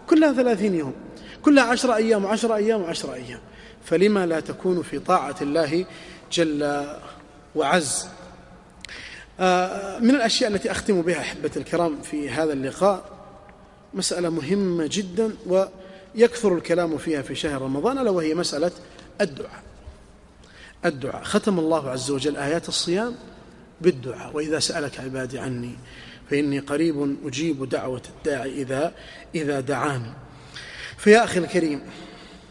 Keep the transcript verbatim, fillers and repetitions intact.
كلها ثلاثين يوم، كلها عشر أيام وعشر أيام وعشر أيام، فلما لا تكون في طاعة الله جل وعز. من الأشياء التي أختم بها أحبة الكرام في هذا اللقاء مسألة مهمة جدا ويكثر الكلام فيها في شهر رمضان، ألا وهي مسألة الدعاء. الدعاء ختم الله عز وجل آيات الصيام بالدعاء: وإذا سألك عبادي عني فإني قريب أجيب دعوة الداعي إذا إذا دعاني. فيا أخي الكريم،